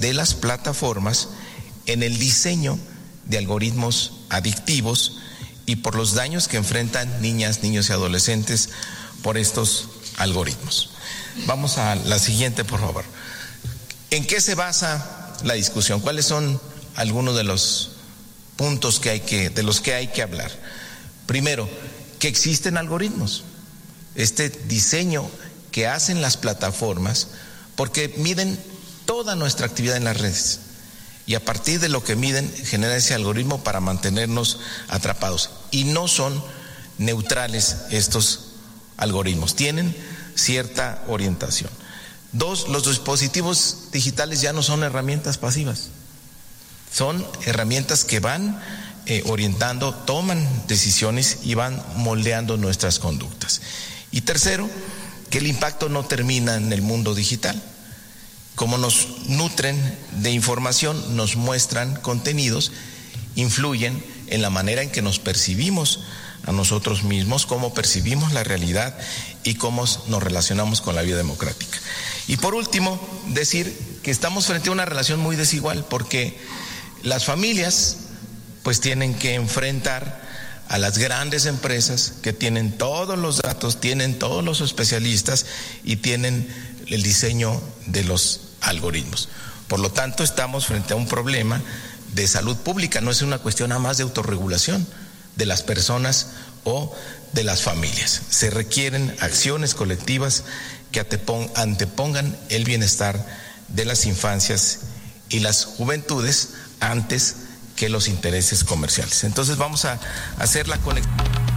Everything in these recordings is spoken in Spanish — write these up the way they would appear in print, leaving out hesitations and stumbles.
de las plataformas en el diseño de algoritmos adictivos y por los daños que enfrentan niñas, niños y adolescentes por estos algoritmos. Vamos a la siguiente, por favor. ¿En qué se basa la discusión? ¿Cuáles son algunos de los puntos de los que hay que hablar? Primero, que existen algoritmos. Este diseño que hacen las plataformas, porque miden toda nuestra actividad en las redes. Y a partir de lo que miden, genera ese algoritmo para mantenernos atrapados. Y no son neutrales estos algoritmos, tienen cierta orientación. Dos, los dispositivos digitales ya no son herramientas pasivas, son herramientas que van orientando, toman decisiones y van moldeando nuestras conductas. Y tercero, que el impacto no termina en el mundo digital. Como nos nutren de información, nos muestran contenidos, influyen en la manera en que nos percibimos a nosotros mismos, cómo percibimos la realidad y cómo nos relacionamos con la vida democrática. Y por último, decir que estamos frente a una relación muy desigual, porque las familias pues tienen que enfrentar a las grandes empresas que tienen todos los datos, tienen todos los especialistas y tienen el diseño de los algoritmos. Por lo tanto, estamos frente a un problema de salud pública, no es una cuestión nada más de autorregulación de las personas o de las familias. Se requieren acciones colectivas que antepongan el bienestar de las infancias y las juventudes antes que los intereses comerciales. Entonces vamos a hacer la conexión.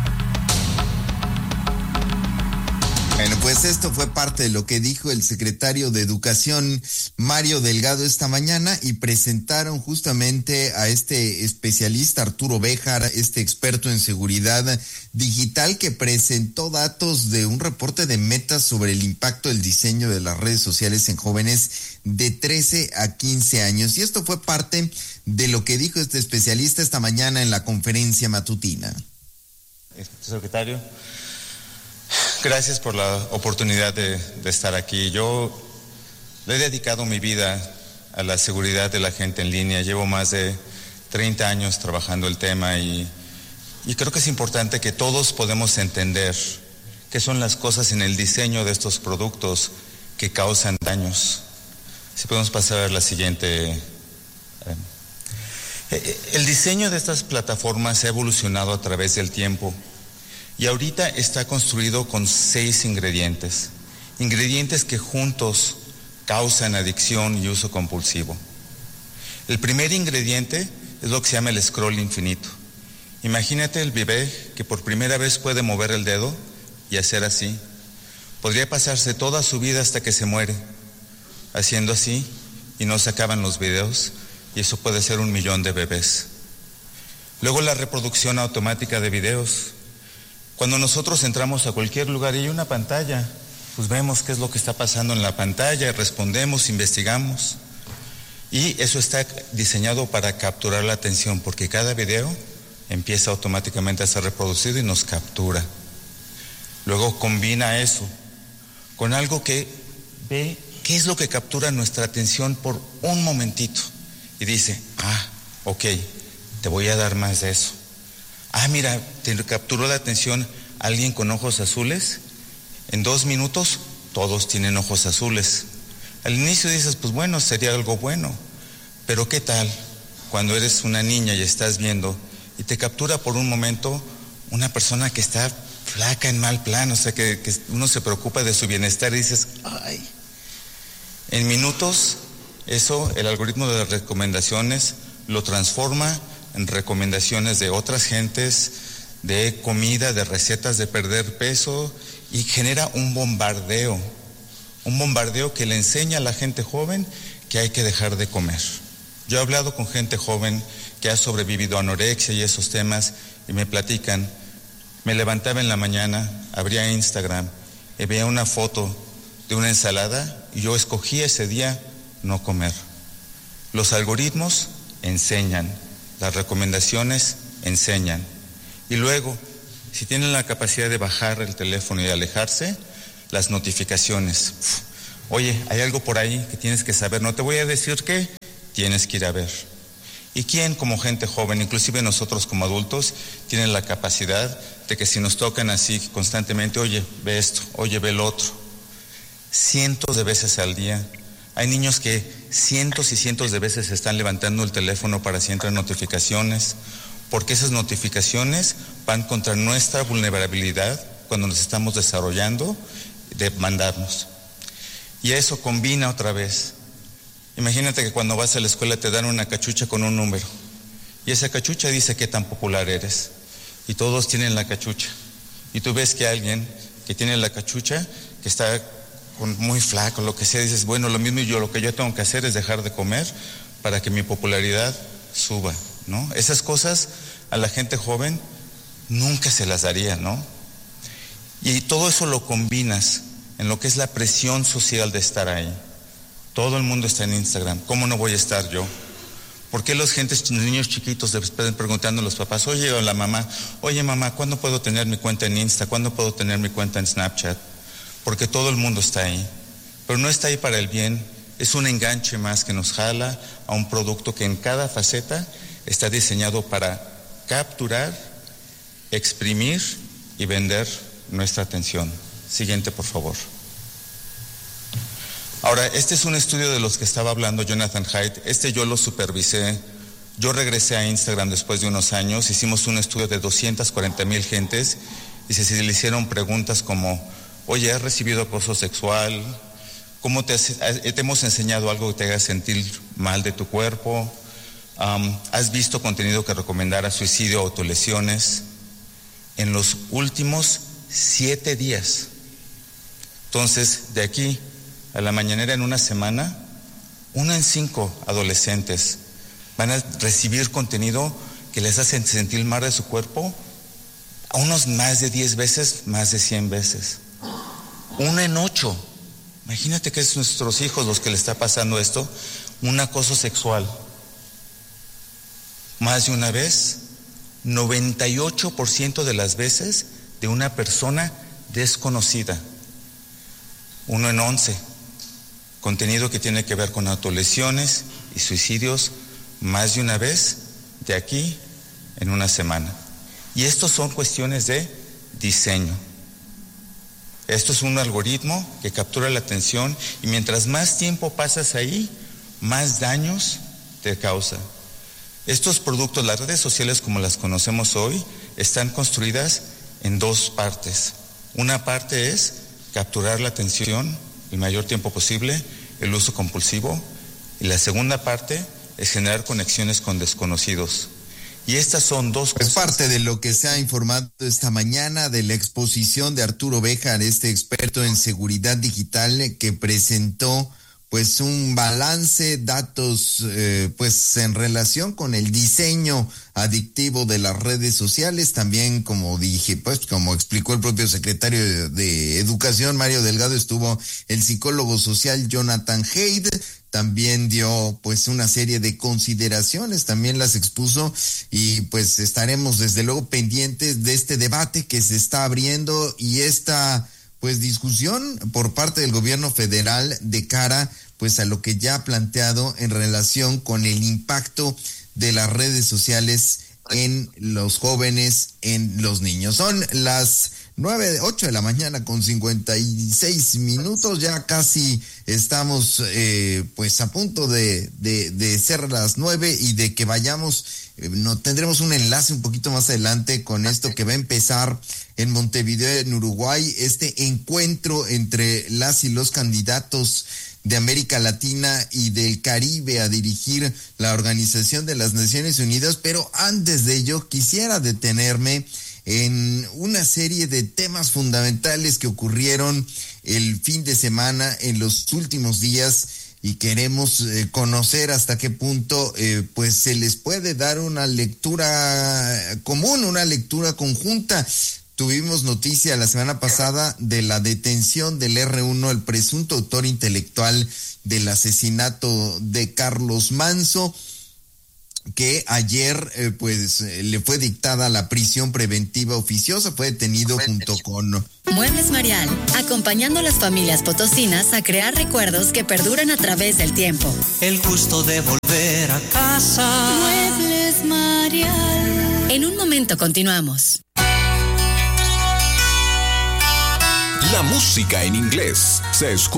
Bueno, pues esto fue parte de lo que dijo el secretario de Educación, Mario Delgado, esta mañana, y presentaron justamente a este especialista, Arturo Béjar, este experto en seguridad digital, que presentó datos de un reporte de Meta sobre el impacto del diseño de las redes sociales en jóvenes de 13 a 15 años. Y esto fue parte de lo que dijo este especialista esta mañana en la conferencia matutina. Secretario, gracias por la oportunidad de estar aquí. Yo le he dedicado mi vida a la seguridad de la gente en línea. Llevo más de 30 años trabajando el tema y creo que es importante que todos podamos entender qué son las cosas en el diseño de estos productos que causan daños. Si podemos pasar a la siguiente. El diseño de estas plataformas ha evolucionado a través del tiempo. Y ahorita está construido con 6 ingredientes que juntos causan adicción y uso compulsivo. El primer ingrediente es lo que se llama el scroll infinito. Imagínate el bebé que por primera vez puede mover el dedo y hacer así. Podría pasarse toda su vida hasta que se muere haciendo así y no se acaban los videos, y eso puede ser 1 millón de bebés. Luego la reproducción automática de videos. Cuando nosotros entramos a cualquier lugar y hay una pantalla, pues vemos qué es lo que está pasando en la pantalla, respondemos, investigamos. Y eso está diseñado para capturar la atención, porque cada video empieza automáticamente a ser reproducido y nos captura. Luego combina eso con algo que ve qué es lo que captura nuestra atención por un momentito. Y dice, ok, te voy a dar más de eso. Mira, te capturó la atención alguien con ojos azules. En 2 minutos, todos tienen ojos azules. Al inicio dices, pues bueno, sería algo bueno. Pero ¿qué tal cuando eres una niña y estás viendo y te captura por un momento una persona que está flaca, en mal plan? O sea, que uno se preocupa de su bienestar y dices, ay. En minutos, eso, el algoritmo de las recomendaciones lo transforma en recomendaciones de otras gentes, de comida, de recetas de perder peso, y genera un bombardeo que le enseña a la gente joven que hay que dejar de comer. Yo he hablado con gente joven que ha sobrevivido a anorexia y esos temas, y me platican, me levantaba en la mañana, abría Instagram y veía una foto de una ensalada y yo escogí ese día no comer. Los algoritmos enseñan, las recomendaciones enseñan. Y luego, si tienen la capacidad de bajar el teléfono y alejarse, las notificaciones. Oye, hay algo por ahí que tienes que saber. No te voy a decir qué, tienes que ir a ver. ¿Y quién como gente joven, inclusive nosotros como adultos, tienen la capacidad de que si nos tocan así constantemente, oye, ve esto, oye, ve el otro, cientos de veces al día? Hay niños que cientos y cientos de veces están levantando el teléfono para si entran notificaciones, porque esas notificaciones van contra nuestra vulnerabilidad cuando nos estamos desarrollando de mandarnos. Y eso combina otra vez. Imagínate que cuando vas a la escuela te dan una cachucha con un número y esa cachucha dice qué tan popular eres y todos tienen la cachucha y tú ves que alguien que tiene la cachucha, que está muy flaco, lo que sea, dices, bueno, lo mismo lo que yo tengo que hacer es dejar de comer para que mi popularidad suba, ¿no? Esas cosas a la gente joven nunca se las daría, ¿no? Y todo eso lo combinas en lo que es la presión social de estar ahí. Todo el mundo está en Instagram. ¿Cómo no voy a estar yo? ¿Por qué los niños chiquitos le están preguntando a los papás, oye, o la mamá, oye mamá, ¿cuándo puedo tener mi cuenta en Insta? ¿Cuándo puedo tener mi cuenta en Snapchat? Porque todo el mundo está ahí. Pero no está ahí para el bien. Es un enganche más que nos jala a un producto que en cada faceta está diseñado para capturar, exprimir y vender nuestra atención. Siguiente, por favor. Ahora, este es un estudio de los que estaba hablando Jonathan Haidt. Yo lo supervisé. Yo regresé a Instagram después de unos años. Hicimos un estudio de 240,000 gentes y se le hicieron preguntas como, oye, ¿has recibido acoso sexual? ¿Cómo te hemos enseñado algo que te haga sentir mal de tu cuerpo? ¿Has visto contenido que recomendara suicidio o autolesiones? En los últimos 7 días. Entonces, de aquí a la mañanera en una semana, 1 en 5 adolescentes van a recibir contenido que les hace sentir mal de su cuerpo, a unos más de 10 veces, más de 100 veces. 1 en 8. Imagínate que es nuestros hijos los que le está pasando esto, un acoso sexual. Más de una vez, 98% de las veces de una persona desconocida. 1 en 11. Contenido que tiene que ver con autolesiones y suicidios más de una vez de aquí en una semana. Y estos son cuestiones de diseño. Esto es un algoritmo que captura la atención y mientras más tiempo pasas ahí, más daños te causa. Estos productos, las redes sociales como las conocemos hoy, están construidas en 2 partes. Una parte es capturar la atención el mayor tiempo posible, el uso compulsivo, y la segunda parte es generar conexiones con desconocidos. Y estas son 2 cosas. Es parte de lo que se ha informado esta mañana de la exposición de Arturo Béjar, este experto en seguridad digital, que presentó pues un balance, datos pues en relación con el diseño adictivo de las redes sociales. También, como dije, pues como explicó el propio secretario de Educación, Mario Delgado, estuvo el psicólogo social Jonathan Haidt. También dio pues una serie de consideraciones, también las expuso, y pues estaremos desde luego pendientes de este debate que se está abriendo y esta pues discusión por parte del gobierno federal de cara pues a lo que ya ha planteado en relación con el impacto de las redes sociales en los jóvenes, en los niños. Son las 8 de la mañana con 56 minutos, ya casi estamos pues a punto de ser las 9 y de que vayamos, tendremos un enlace un poquito más adelante con esto que va a empezar en Montevideo, en Uruguay, este encuentro entre las y los candidatos de América Latina y del Caribe a dirigir la Organización de las Naciones Unidas. Pero antes de ello quisiera detenerme en una serie de temas fundamentales que ocurrieron el fin de semana, en los últimos días, y queremos conocer hasta qué punto pues se les puede dar una lectura común, una lectura conjunta. Tuvimos noticia la semana pasada de la detención del R1, el presunto autor intelectual del asesinato de Carlos Manzo. que ayer le fue dictada la prisión preventiva oficiosa, fue detenido junto con... Muebles Marial, acompañando a las familias potosinas a crear recuerdos que perduran a través del tiempo. El gusto de volver a casa. Muebles Marial. En un momento continuamos. La música en inglés se escucha